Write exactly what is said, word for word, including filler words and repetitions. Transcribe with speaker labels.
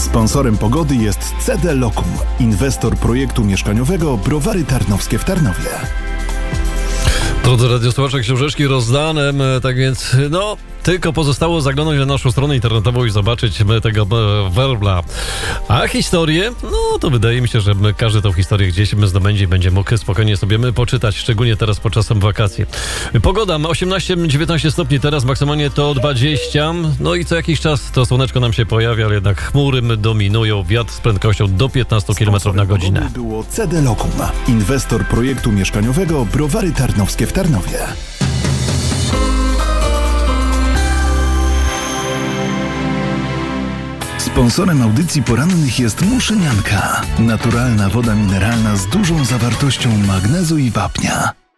Speaker 1: Sponsorem pogody jest C D Lokum, inwestor projektu mieszkaniowego Browary Tarnowskie w Tarnowie.
Speaker 2: Drodzy radiosłuchacze, książeczki rozdane, tak więc no, tylko pozostało zaglądać na naszą stronę internetową i zobaczyć tego werbla. A historię, no to wydaje mi się, że każdy tą historię gdzieś zdobędzie i będzie mógł spokojnie sobie poczytać, szczególnie teraz podczas wakacji. Pogoda ma osiemnaście dziewiętnaście stopni, teraz maksymalnie to dwadzieścia, no i co jakiś czas to słoneczko nam się pojawia, ale jednak chmury dominują, wiatr z prędkością do piętnaście kilometrów na godzinę.
Speaker 1: Było C D Lokum, inwestor projektu mieszkaniowego Browary Tarnowskie w Tarnowie. Sponsorem audycji porannych jest Muszynianka. Naturalna woda mineralna z dużą zawartością magnezu i wapnia.